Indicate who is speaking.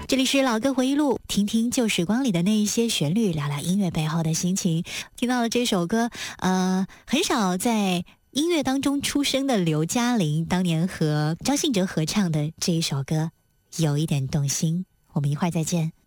Speaker 1: 这里是老歌回忆录，听听旧时光里的那一些旋律，聊聊音乐背后的心情。听到了这首歌，很少在音乐当中出生的刘嘉玲当年和张信哲合唱的这一首歌，有一点动心。我们一会儿再见。